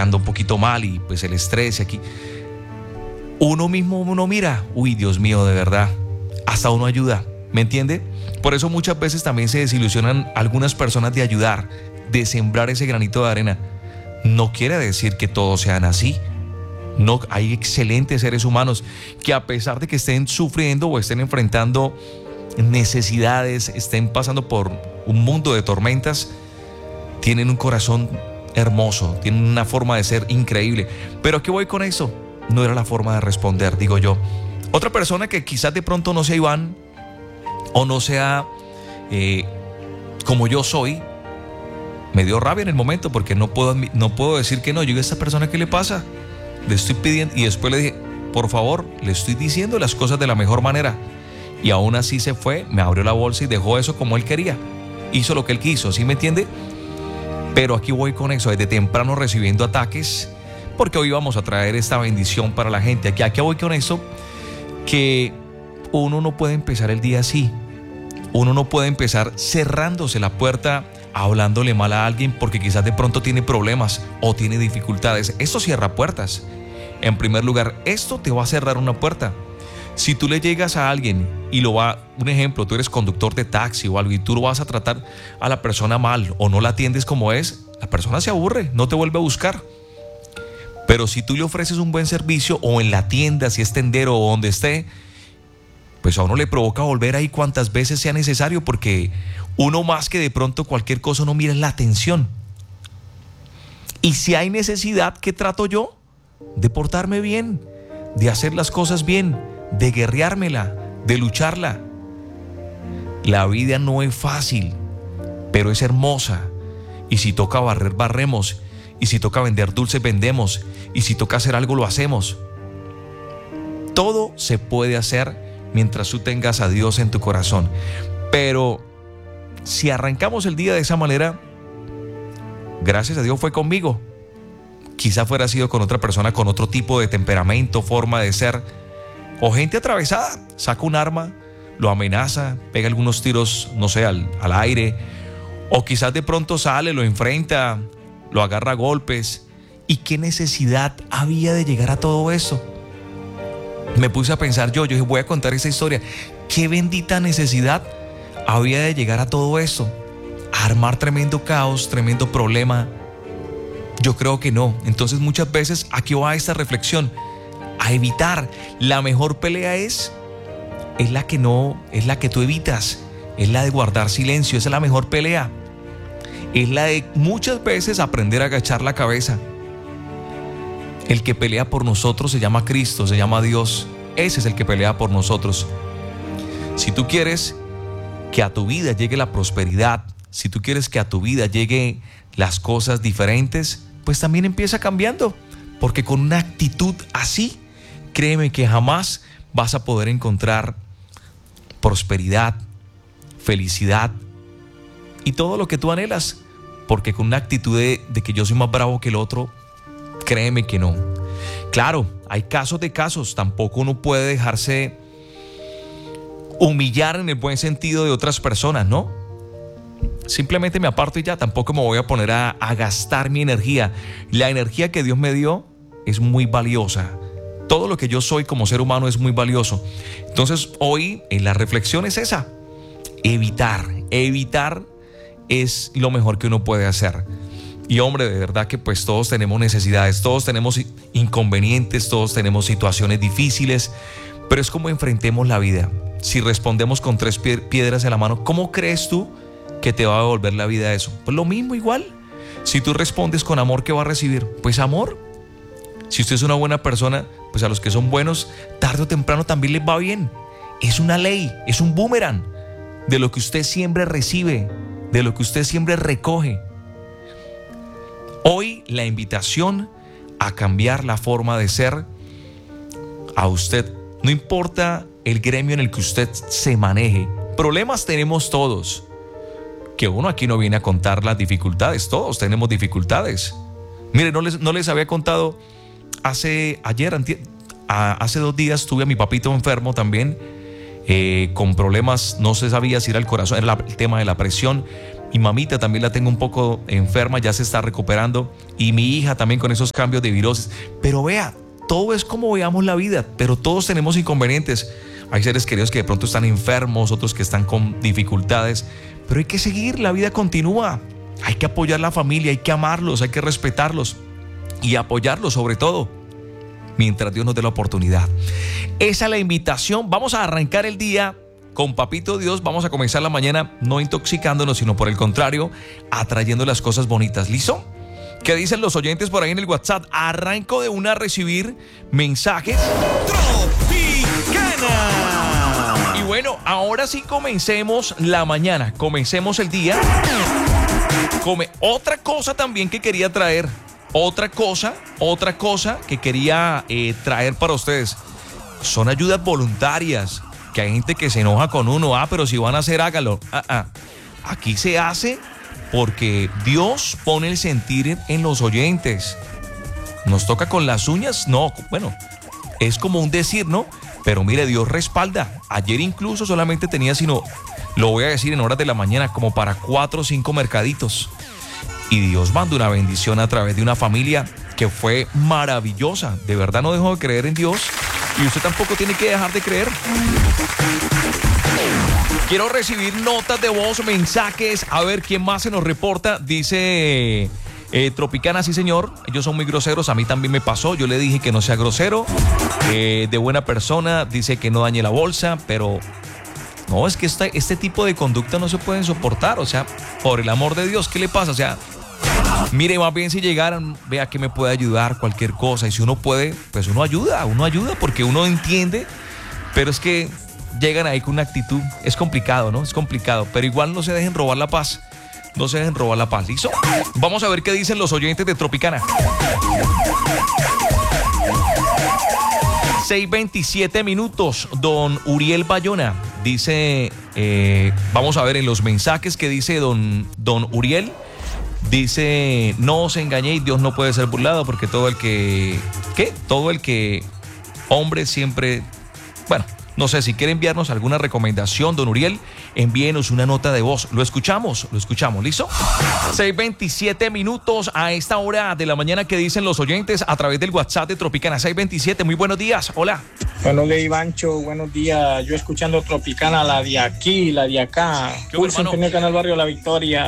quedando un poquito mal y pues el estrés aquí. Uno mismo, uno mira, uy, Dios mío, de verdad, hasta uno ayuda, ¿me entiende? Por eso muchas veces también se desilusionan algunas personas de ayudar, de sembrar ese granito de arena. No quiere decir que todos sean así. No, hay excelentes seres humanos que a pesar de que estén sufriendo o estén enfrentando necesidades, estén pasando por un mundo de tormentas, tienen un corazón hermoso, tienen una forma de ser increíble. Pero ¿a qué voy con eso? No era la forma de responder, digo yo. Otra persona que quizás de pronto no sea Iván o no sea como yo soy, me dio rabia en el momento porque no puedo decir que no. Yo digo, ¿a esta persona qué le pasa? Le estoy pidiendo, y después le dije, por favor, le estoy diciendo las cosas de la mejor manera. Y aún así se fue, me abrió la bolsa y dejó eso como él quería. Hizo lo que él quiso, ¿sí me entiende? Pero aquí voy con eso, desde temprano recibiendo ataques, porque hoy vamos a traer esta bendición para la gente. Aquí voy con eso, que uno no puede empezar el día así. Uno no puede empezar cerrándose la puerta, hablándole mal a alguien porque quizás de pronto tiene problemas o tiene dificultades. Esto cierra puertas. En primer lugar, esto te va a cerrar una puerta. Si tú le llegas a alguien y un ejemplo, tú eres conductor de taxi o algo y tú lo vas a tratar a la persona mal o no la atiendes como es, la persona se aburre, no te vuelve a buscar. Pero si tú le ofreces un buen servicio o en la tienda, si es tendero o donde esté, pues a uno le provoca volver ahí cuantas veces sea necesario, porque uno más que de pronto cualquier cosa no mira la atención. Y si hay necesidad, ¿qué trato yo? De portarme bien, de hacer las cosas bien, de guerreármela, de lucharla. La vida no es fácil, pero es hermosa. Y si toca barrer, barremos. Y si toca vender dulces, vendemos. Y si toca hacer algo, lo hacemos. Todo se puede hacer mientras tú tengas a Dios en tu corazón. Pero si arrancamos el día de esa manera, gracias a Dios fue conmigo. Quizá fuera sido con otra persona con otro tipo de temperamento, forma de ser, o gente atravesada, saca un arma, lo amenaza, pega algunos tiros, no sé, al aire, o quizás de pronto sale, lo enfrenta, lo agarra a golpes. ¿Y qué necesidad había de llegar a todo eso? Me puse a pensar yo dije, voy a contar esa historia. ¿Qué bendita necesidad había de llegar a todo esto? ¿A armar tremendo caos, tremendo problema? Yo creo que no. Entonces muchas veces aquí va esta reflexión. A evitar. La mejor pelea es la que tú evitas. Es la de guardar silencio. Esa es la mejor pelea. Es la de muchas veces aprender a agachar la cabeza. El que pelea por nosotros se llama Cristo, se llama Dios. Ese es el que pelea por nosotros. Si tú quieres que a tu vida llegue la prosperidad, si tú quieres que a tu vida lleguen las cosas diferentes, pues también empieza cambiando. Porque con una actitud así, créeme que jamás vas a poder encontrar prosperidad, felicidad y todo lo que tú anhelas. Porque con una actitud de que yo soy más bravo que el otro, créeme que no. Claro, hay casos de casos. Tampoco uno puede dejarse humillar en el buen sentido de otras personas, ¿no? Simplemente me aparto y ya. Tampoco me voy a poner a gastar mi energía. La energía que Dios me dio es muy valiosa. Todo lo que yo soy como ser humano es muy valioso. Entonces hoy en la reflexión es esa. Evitar es lo mejor que uno puede hacer. Y hombre, de verdad que pues todos tenemos necesidades, todos tenemos inconvenientes, todos tenemos situaciones difíciles, pero es como enfrentemos la vida. Si respondemos con 3 piedras en la mano, ¿cómo crees tú que te va a devolver la vida eso? Pues lo mismo igual. Si tú respondes con amor, ¿qué va a recibir? Pues amor. Si usted es una buena persona, pues a los que son buenos, tarde o temprano también les va bien. Es una ley, es un boomerang. De lo que usted siempre recibe, de lo que usted siempre recoge. Hoy la invitación a cambiar la forma de ser a usted. No importa el gremio en el que usted se maneje. Problemas tenemos todos. Que uno aquí no viene a contar las dificultades. Todos tenemos dificultades. Mire, no les había contado. Hace 2 días tuve a mi papito enfermo también. Con problemas, no se sabía si era el corazón, era el tema de la presión. Mi mamita también la tengo un poco enferma, ya se está recuperando. Y mi hija también con esos cambios de virosis. Pero vea, todo es como veamos la vida, pero todos tenemos inconvenientes. Hay seres queridos que de pronto están enfermos, otros que están con dificultades. Pero hay que seguir, la vida continúa. Hay que apoyar a la familia, hay que amarlos, hay que respetarlos. Y apoyarlos sobre todo, mientras Dios nos dé la oportunidad. Esa es la invitación. Vamos a arrancar el día con Papito Dios. Vamos a comenzar la mañana no intoxicándonos, sino por el contrario, atrayendo las cosas bonitas. ¿Listo? ¿Qué dicen los oyentes por ahí en el WhatsApp? Arranco de una a recibir mensajes. Tropicana. Y bueno, ahora sí comencemos la mañana. Comencemos el día. Otra cosa también que quería traer. Otra cosa que quería traer para ustedes. Son ayudas voluntarias. Que hay gente que se enoja con uno. Pero si van a hacer, hágalo. Aquí se hace porque Dios pone el sentir en los oyentes. ¿Nos toca con las uñas? No, bueno, es como un decir, ¿no? Pero mire, Dios respalda. Ayer incluso solamente tenía, lo voy a decir en horas de la mañana, como para 4 o 5 mercaditos. Y Dios manda una bendición a través de una familia que fue maravillosa. De verdad no dejo de creer en Dios. Y usted tampoco tiene que dejar de creer. Quiero recibir notas de voz, mensajes. A ver quién más se nos reporta. Dice Tropicana, sí señor. Ellos son muy groseros. A mí también me pasó. Yo le dije que no sea grosero. De buena persona. Dice que no dañe la bolsa. Pero no, es que este tipo de conducta no se pueden soportar. O sea, por el amor de Dios, ¿qué le pasa? O sea, mire, más bien si llegaran, vea que me puede ayudar, cualquier cosa. Y si uno puede, pues uno ayuda porque uno entiende. Pero es que llegan ahí con una actitud, es complicado, ¿no? Es complicado, pero igual no se dejen robar la paz. No se dejen robar la paz, ¿listo? Vamos a ver qué dicen los oyentes de Tropicana. 6:27 minutos, don Uriel Bayona dice, vamos a ver en los mensajes que dice don Uriel. Dice, no os engañéis, Dios no puede ser burlado porque todo el que hombre siempre, bueno, no sé, si quiere enviarnos alguna recomendación, don Uriel, envíenos una nota de voz. Lo escuchamos, ¿listo? 6:27 minutos a esta hora de la mañana que dicen los oyentes a través del WhatsApp de Tropicana. 6:27, muy buenos días, hola. Buenos días, Ivancho, buenos días. Yo escuchando Tropicana, la de aquí, la de acá. Wilson Tenía Canal Barrio La Victoria.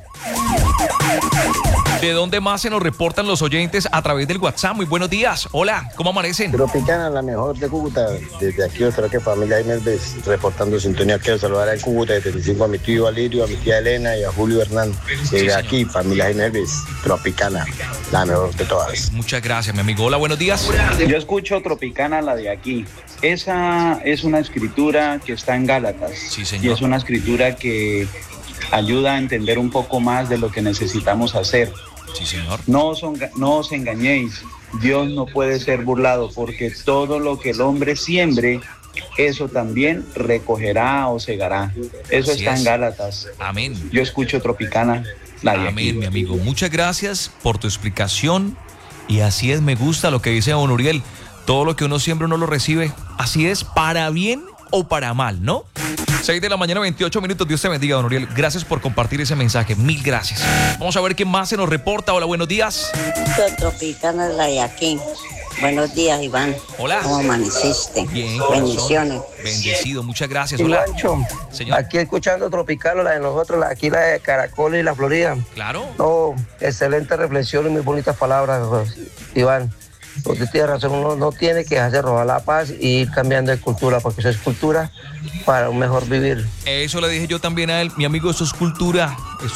¿De dónde más se nos reportan los oyentes a través del WhatsApp? Muy buenos días. Hola, ¿cómo amanecen? Tropicana, la mejor de Cúcuta. Desde aquí, otra que familia Inés reportando sintonía. Quiero saludar a Cúcuta, desde 35 a mi tío Alirio, a mi tía Elena y a Julio Hernán. Desde aquí, familia Inés, Tropicana, la mejor de todas. Muchas gracias, mi amigo. Hola, buenos días. Yo escucho Tropicana, la de aquí. Esa es una escritura que está en Gálatas. Sí, señor. Y es una escritura que ayuda a entender un poco más de lo que necesitamos hacer. Sí, señor. No os engañéis, Dios no puede ser burlado, porque todo lo que el hombre siembre, eso también recogerá o segará. Eso Así está es. en Gálatas. Amén. Yo escucho Tropicana, la de aquí. Amén, mi amigo. Muchas gracias por tu explicación. Y así es, me gusta lo que dice don Uriel. Todo lo que uno siembra uno lo recibe. Así es, para bien o para mal, ¿no? 6 de la mañana, 28 minutos. Dios te bendiga, don Uriel. Gracias por compartir ese mensaje. Mil gracias. Vamos a ver qué más se nos reporta. Hola, buenos días. Tropicana, la de aquí. Buenos días, Iván. Hola. ¿Cómo amaneciste? Bien. Bendiciones. Bendecido, muchas gracias. Hola. Ivancho, Señor. aquí escuchando Tropicana, la de nosotros, aquí la de Caracol y la Florida. Claro. No, excelente reflexión y muy bonitas palabras, Iván. Usted tiene razón, uno no tiene que dejarse robar la paz y ir cambiando de cultura, porque eso es cultura para un mejor vivir. Eso le dije yo también a él, mi amigo, esto es cultura,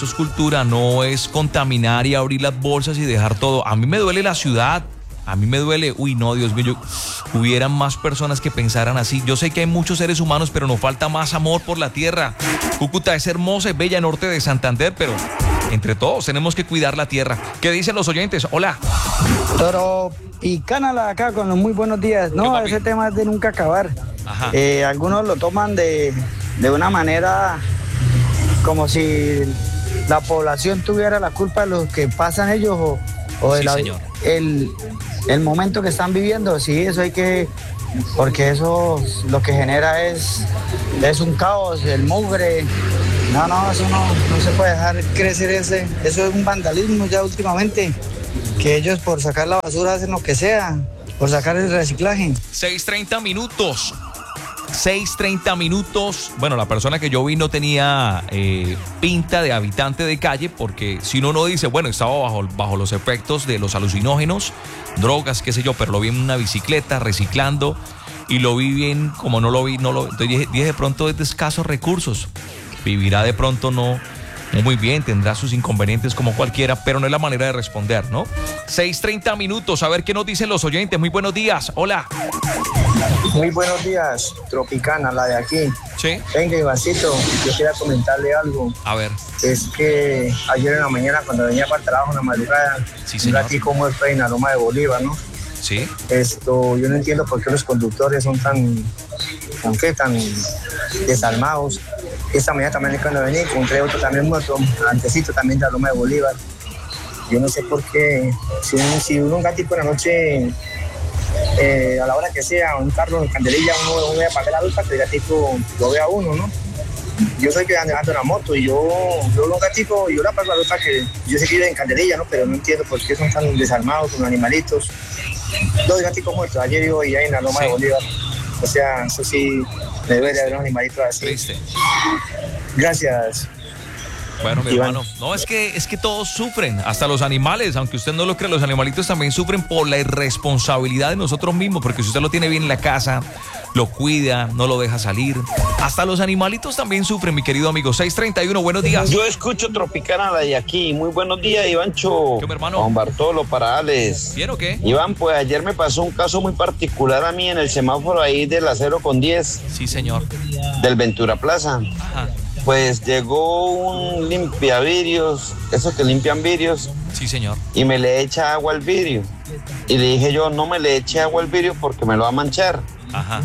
no es contaminar y abrir las bolsas y dejar todo. A mí me duele la ciudad, a mí me duele, uy no, Dios mío, hubieran más personas que pensaran así. Yo sé que hay muchos seres humanos, pero nos falta más amor por la tierra. Cúcuta es hermosa, es bella, norte de Santander, pero entre todos tenemos que cuidar la tierra. ¿Qué dicen los oyentes? Hola. Tropicana, la de acá, con los muy buenos días. No, ese tema es de nunca acabar. Ajá. Algunos lo toman de una manera como si la población tuviera la culpa de lo que pasan ellos o Sí, de señor. el momento que están viviendo. Sí, eso hay que porque eso lo que genera es un caos, el mugre. No, eso no se puede dejar crecer eso es un vandalismo ya últimamente, que ellos por sacar la basura hacen lo que sea, por sacar el reciclaje. 6:30 minutos. 6:30 minutos. Bueno, la persona que yo vi no tenía pinta de habitante de calle, porque si uno no dice, bueno, estaba bajo los efectos de los alucinógenos, drogas, qué sé yo, pero lo vi en una bicicleta reciclando y lo vi bien, como no lo vi, entonces dije de pronto es de escasos recursos, vivirá de pronto no muy bien, tendrá sus inconvenientes como cualquiera, pero no es la manera de responder, ¿no? 6:30 minutos, a ver qué nos dicen los oyentes. Muy buenos días, hola. Muy buenos días, Tropicana, la de aquí. Sí. Venga, Ivancito, yo quería comentarle algo. A ver. Es que ayer en la mañana, cuando venía para el trabajo en la madrugada, sí, un ratico muerto ahí en la loma de Bolívar, ¿no? Sí. Yo no entiendo por qué los conductores son tan desalmados. Esta mañana también cuando venía encontré otro también muerto, antecito también de la loma de Bolívar. Yo no sé por qué, si uno un gatito en la noche, a la hora que sea, un carro en Candelilla, uno debe apagar la luz para que el gatito lo vea uno, ¿no? Yo soy que ando en la moto y yo veo un gatito y yo le apago la luz para que yo sé que vive en Candelilla, ¿no? Pero no entiendo por qué son tan desarmados con animalitos. 2 gatitos muertos ayer y hoy ahí en la loma de Bolívar. O sea, eso sí, me duele ver un animalito así. Triste. Gracias. Bueno, mi hermano, no, es que todos sufren, hasta los animales, aunque usted no lo crea, los animalitos también sufren por la irresponsabilidad de nosotros mismos, porque si usted lo tiene bien en la casa, lo cuida, no lo deja salir, hasta los animalitos también sufren, mi querido amigo. 6:31, buenos días. Yo escucho Tropicana de aquí. Muy buenos días, Ivancho. ¿Qué, mi hermano? Juan Bartolo para Alex. ¿Bien o qué? Iván, pues ayer me pasó un caso muy particular a mí en el semáforo ahí de la 0:10. Sí, señor. Del Ventura Plaza. Ajá. Pues llegó un limpiavidrios, esos que limpian vidrios. Sí, señor. Y me le echa agua al vidrio. Y le dije yo, no me le eche agua al vidrio porque me lo va a manchar. Ajá.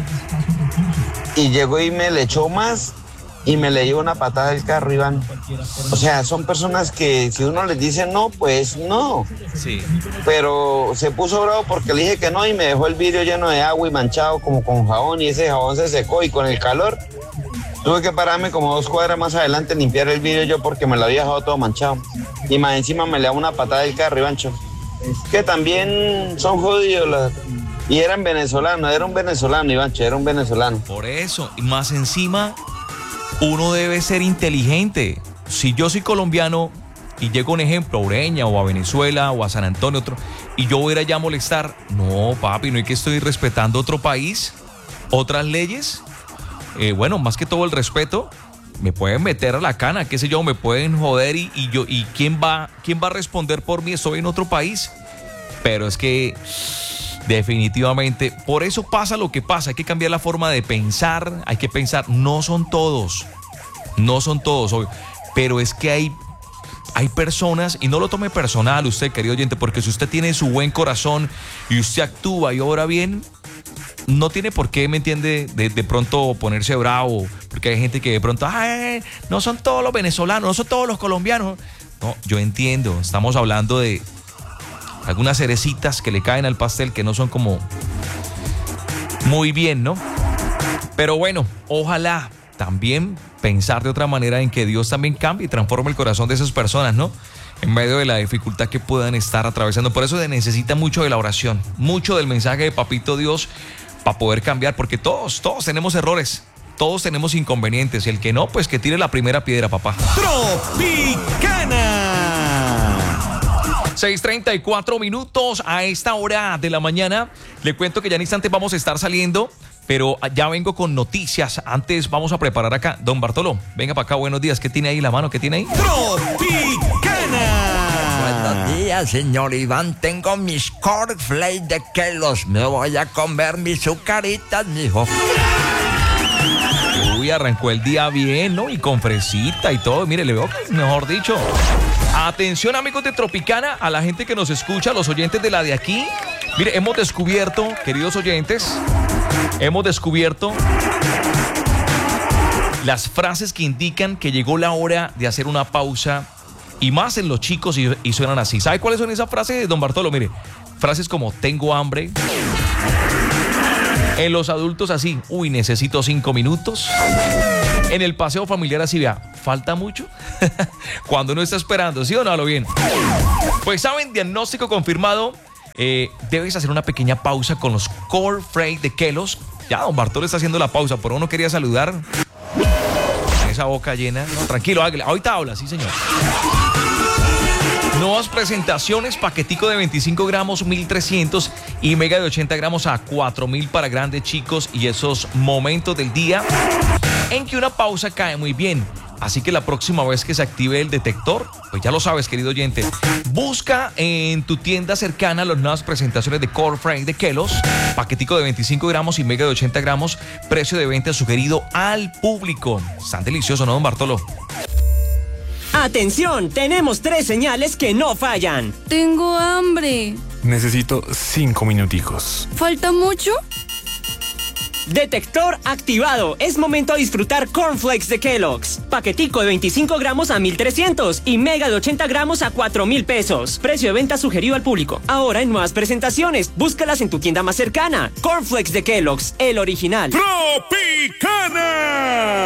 Y llegó y me le echó más y me le dio una patada del carro, Iván. O sea, son personas que si uno les dice no, pues no. Sí. Pero se puso bravo porque le dije que no y me dejó el vidrio lleno de agua y manchado como con jabón, y ese jabón se secó y con el calor tuve que pararme como 2 cuadras más adelante, limpiar el vidrio yo porque me lo había dejado todo manchado. Y más encima me le da una patada del carro, Ivancho. Que también son jodidos y eran venezolanos, era un venezolano, Ivancho, era un venezolano. Por eso, y más encima, uno debe ser inteligente. Si yo soy colombiano y llego, un ejemplo, a Ureña o a Venezuela o a San Antonio, y yo voy a ir allá a molestar, no, papi, no hay que estoy respetando otro país, otras leyes. Bueno, más que todo el respeto, me pueden meter a la cana, qué sé yo, me pueden joder y ¿quién va a responder por mí? Estoy en otro país. Pero es que definitivamente, por eso pasa lo que pasa, hay que cambiar la forma de pensar, hay que pensar, no son todos, obvio, pero es que hay personas, y no lo tome personal usted, querido oyente, porque si usted tiene su buen corazón y usted actúa y obra bien, no tiene por qué, ¿me entiende?, de pronto ponerse bravo, porque hay gente que de pronto, no son todos los venezolanos, no son todos los colombianos. No, yo entiendo, estamos hablando de algunas cerecitas que le caen al pastel que no son como muy bien, ¿no? Pero bueno, ojalá también pensar de otra manera en que Dios también cambie y transforme el corazón de esas personas, ¿no? En medio de la dificultad que puedan estar atravesando. Por eso se necesita mucho de la oración, mucho del mensaje de Papito Dios para poder cambiar, porque todos tenemos errores, todos tenemos inconvenientes, y el que no, pues que tire la primera piedra, papá. Tropicana. 6:34 minutos a esta hora de la mañana. Le cuento que ya en instantes vamos a estar saliendo, pero ya vengo con noticias. Antes vamos a preparar acá. Don Bartolo, venga para acá, buenos días. ¿Qué tiene ahí en la mano? ¿Qué tiene ahí? Tropicana. Buenos días, señor Iván. Tengo mis cornflakes de Kellogg's. Me voy a comer mis sucaritas, mijo. Uy, arrancó el día bien, ¿no? Y con fresita y todo. Mire, le veo que, mejor dicho. Atención, amigos de Tropicana, a la gente que nos escucha, a los oyentes de la de aquí. Mire, hemos descubierto, queridos oyentes, las frases que indican que llegó la hora de hacer una pausa, y más en los chicos, y suenan así. ¿Sabe cuáles son esas frases, don Bartolo? Mire, frases como tengo hambre, En los adultos así, necesito 5 minutos. En el paseo familiar así, vea, ¿falta mucho? Cuando uno está esperando, ¿sí o no? A lo bien. Pues saben, diagnóstico confirmado. Debes hacer una pequeña pausa con los Corn Flakes de Kellogg's. Ya, don Bartolo está haciendo la pausa, pero uno quería saludar. Con esa boca llena. No, tranquilo, hágale. Ahorita habla, sí, señor. Nuevas presentaciones, paquetico de 25 gramos, 1.300 y mega de 80 gramos a 4.000 para grandes, chicos, y esos momentos del día en que una pausa cae muy bien. Así que la próxima vez que se active el detector, pues ya lo sabes, querido oyente, busca en tu tienda cercana las nuevas presentaciones de Corn Flakes de Kellogg's, paquetico de 25 gramos y mega de 80 gramos, precio de venta sugerido al público. Están deliciosos, ¿no, don Bartolo? ¡Atención! Tenemos 3 señales que no fallan. Tengo hambre. Necesito 5 minuticos. ¿Falta mucho? Detector activado. Es momento de disfrutar Corn Flakes de Kellogg's. Paquetico de 25 gramos a 1.300 y mega de 80 gramos a 4.000 pesos. Precio de venta sugerido al público. Ahora en nuevas presentaciones. Búscalas en tu tienda más cercana. Corn Flakes de Kellogg's, el original. ¡Tropicana!